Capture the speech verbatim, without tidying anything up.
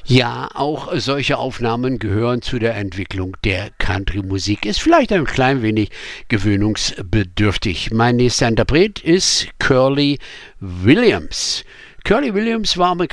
Ja, auch solche Aufnahmen gehören zu der Entwicklung der Country-Musik. Ist vielleicht ein klein wenig gewöhnungsbedürftig. Mein nächster Interpret ist Curly Williams. Curly Williams war